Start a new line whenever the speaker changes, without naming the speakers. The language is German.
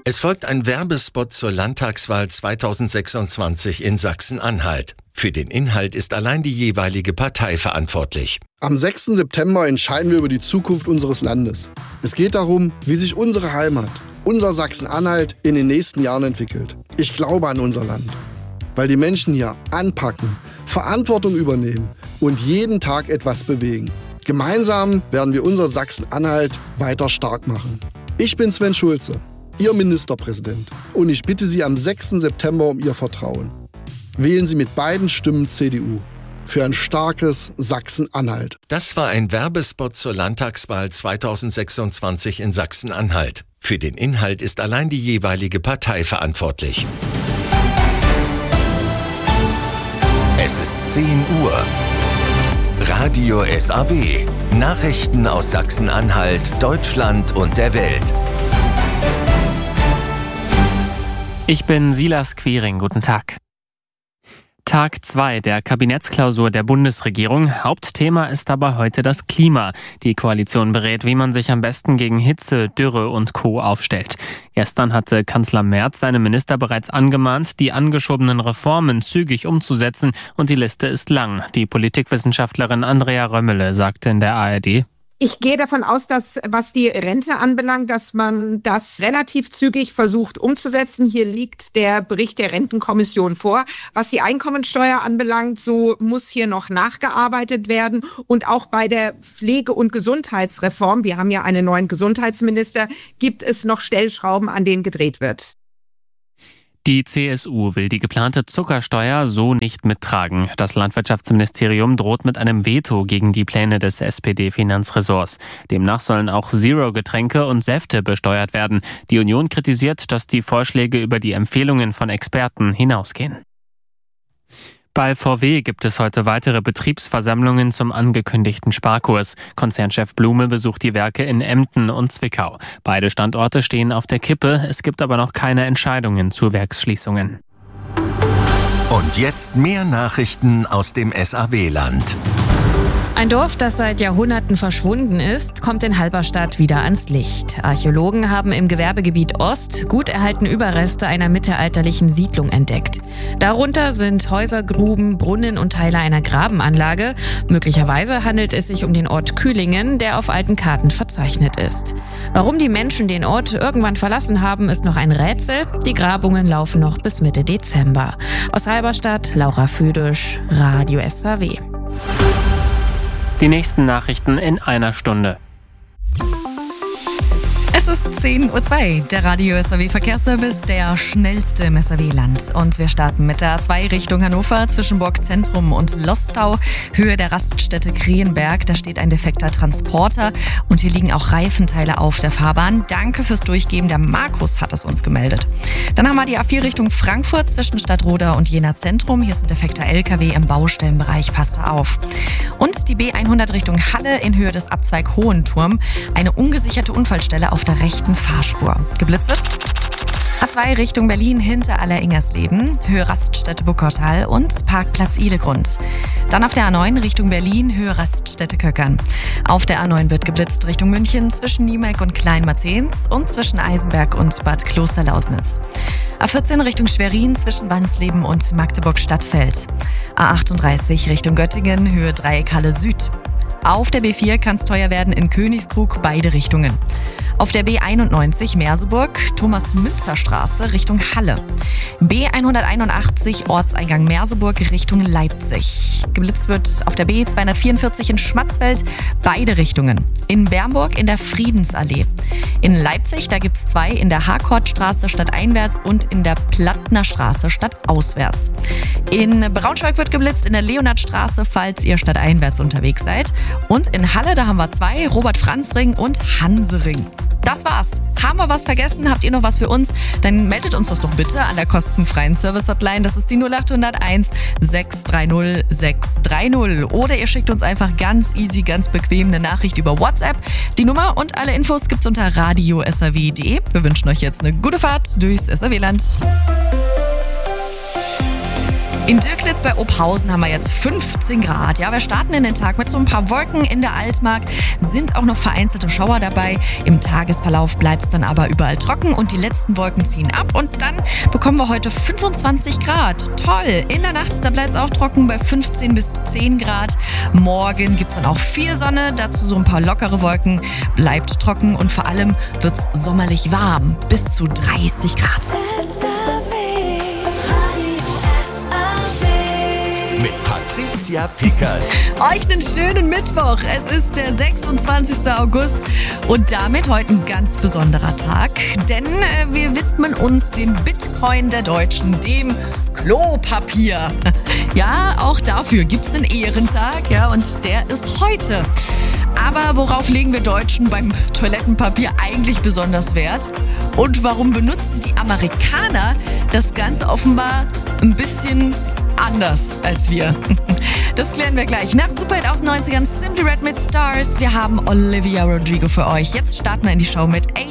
Es folgt ein Werbespot zur Landtagswahl 2026 in Sachsen-Anhalt. Für den Inhalt ist allein die jeweilige Partei verantwortlich.
Am 6. September entscheiden wir über die Zukunft unseres Landes. Es geht darum, wie sich unsere Heimat, unser Sachsen-Anhalt, in den nächsten Jahren entwickelt. Ich glaube an unser Land, weil die Menschen hier anpacken, Verantwortung übernehmen und jeden Tag etwas bewegen. Gemeinsam werden wir unser Sachsen-Anhalt weiter stark machen. Ich bin Sven Schulze, Ihr Ministerpräsident, und ich bitte Sie am 6. September um Ihr Vertrauen. Wählen Sie mit beiden Stimmen CDU für ein starkes Sachsen-Anhalt.
Das war ein Werbespot zur Landtagswahl 2026 in Sachsen-Anhalt. Für den Inhalt ist allein die jeweilige Partei verantwortlich. Es ist 10 Uhr. Radio SAW. Nachrichten aus Sachsen-Anhalt, Deutschland und der Welt.
Ich bin Silas Quiring. Guten Tag. Tag 2 der Kabinettsklausur der Bundesregierung. Hauptthema ist aber heute das Klima. Die Koalition berät, wie man sich am besten gegen Hitze, Dürre und Co. aufstellt. Gestern hatte Kanzler Merz seine Minister bereits angemahnt, die angeschobenen Reformen zügig umzusetzen. Und die Liste ist lang. Die Politikwissenschaftlerin Andrea Römmele sagte in der ARD:
Ich gehe davon aus, dass, was die Rente anbelangt, dass man das relativ zügig versucht umzusetzen. Hier liegt der Bericht der Rentenkommission vor. Was die Einkommensteuer anbelangt, so muss hier noch nachgearbeitet werden. Und auch bei der Pflege- und Gesundheitsreform, wir haben ja einen neuen Gesundheitsminister, gibt es noch Stellschrauben, an denen gedreht wird.
Die CSU will die geplante Zuckersteuer so nicht mittragen. Das Landwirtschaftsministerium droht mit einem Veto gegen die Pläne des SPD-Finanzressorts. Demnach sollen auch Zero-Getränke und Säfte besteuert werden. Die Union kritisiert, dass die Vorschläge über die Empfehlungen von Experten hinausgehen. Bei VW gibt es heute weitere Betriebsversammlungen zum angekündigten Sparkurs. Konzernchef Blume besucht die Werke in Emden und Zwickau. Beide Standorte stehen auf der Kippe. Es gibt aber noch keine Entscheidungen zu Werksschließungen.
Und jetzt mehr Nachrichten aus dem SAW-Land.
Ein Dorf, das seit Jahrhunderten verschwunden ist, kommt in Halberstadt wieder ans Licht. Archäologen haben im Gewerbegebiet Ost gut erhaltene Überreste einer mittelalterlichen Siedlung entdeckt. Darunter sind Häusergruben, Brunnen und Teile einer Grabenanlage. Möglicherweise handelt es sich um den Ort Kühlingen, der auf alten Karten verzeichnet ist. Warum die Menschen den Ort irgendwann verlassen haben, ist noch ein Rätsel. Die Grabungen laufen noch bis Mitte Dezember. Aus Halberstadt, Laura Födisch, Radio SAW.
Die nächsten Nachrichten in einer Stunde.
Es ist 10:02 Uhr, der Radio SAW Verkehrsservice, der schnellste im SAW-Land. Und wir starten mit der A2 Richtung Hannover zwischen Burgzentrum und Lostau, Höhe der Raststätte Krähenberg. Da steht ein defekter Transporter und hier liegen auch Reifenteile auf der Fahrbahn. Danke fürs Durchgeben, der Markus hat es uns gemeldet. Dann haben wir die A4 Richtung Frankfurt zwischen Stadtroda und Jena Zentrum. Hier ist ein defekter LKW im Baustellenbereich, passt da auf. Und die B100 Richtung Halle in Höhe des Abzweig Hohenturm. Eine ungesicherte Unfallstelle auf der rechten Fahrspur. Geblitzt wird A2 Richtung Berlin hinter Aller-Ingersleben, Höhe Raststätte Buckertal und Parkplatz Idegrund. Dann auf der A9 Richtung Berlin, Höhe Raststätte Köckern. Auf der A9 wird geblitzt Richtung München zwischen Niemeck und Kleinmarzens und zwischen Eisenberg und Bad Klosterlausnitz. A14 Richtung Schwerin zwischen Wansleben und Magdeburg-Stadtfeld. A38 Richtung Göttingen, Höhe Dreieckhalle Süd. Auf der B4 kann es teuer werden in Königskrug, beide Richtungen. Auf der B91 Merseburg, Thomas-Münzer-Straße Richtung Halle. B181 Ortseingang Merseburg Richtung Leipzig. Geblitzt wird auf der B244 in Schmatzfeld, beide Richtungen. In Bernburg in der Friedensallee. In Leipzig, da gibt es zwei, in der Harkortstraße stadteinwärts und in der Plattner Straße stadtauswärts. In Braunschweig wird geblitzt in der Leonhardstraße, falls ihr stadteinwärts unterwegs seid. Und in Halle, da haben wir zwei, Robert-Franz-Ring und Hansering. Das war's. Haben wir was vergessen? Habt ihr noch was für uns? Dann meldet uns das doch bitte an der kostenfreien Service-Hotline. Das ist die 0801 630 630. Oder ihr schickt uns einfach ganz easy, ganz bequem eine Nachricht über WhatsApp. Die Nummer und alle Infos gibt's unter radiosaw.de. Wir wünschen euch jetzt eine gute Fahrt durchs SAW-Land. In Dürklitz bei Ophausen haben wir jetzt 15 Grad. Ja, wir starten in den Tag mit so ein paar Wolken in der Altmark, sind auch noch vereinzelte Schauer dabei. Im Tagesverlauf bleibt es dann aber überall trocken und die letzten Wolken ziehen ab und dann bekommen wir heute 25 Grad. Toll! In der Nacht, da bleibt es auch trocken bei 15 bis 10 Grad. Morgen gibt es dann auch viel Sonne, dazu so ein paar lockere Wolken, bleibt trocken und vor allem wird es sommerlich warm, bis zu 30 Grad.
Mit Patricia Pickert.
Euch einen schönen Mittwoch. Es ist der 26. August und damit heute ein ganz besonderer Tag, denn wir widmen uns dem Bitcoin der Deutschen, dem Klopapier. Ja, auch dafür gibt's einen Ehrentag, ja, und der ist heute. Aber worauf legen wir Deutschen beim Toilettenpapier eigentlich besonders Wert? Und warum benutzen die Amerikaner das Ganze offenbar ein bisschen anders als wir? Das klären wir gleich. Nach Superhit aus den 90ern, Simply Red mit Stars. Wir haben Olivia Rodrigo für euch. Jetzt starten wir in die Show mit